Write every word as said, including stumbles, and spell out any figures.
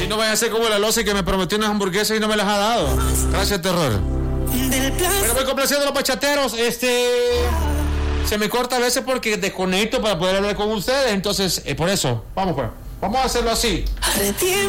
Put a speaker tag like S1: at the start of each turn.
S1: no vaya a ser como la loza que me prometió unas hamburguesas y no me las ha dado. Gracias, terror. Pero voy complaciendo a los bachateros. Este... Se me corta a veces porque desconecto para poder hablar con ustedes. Entonces, eh, por eso, vamos pues. Vamos a hacerlo así.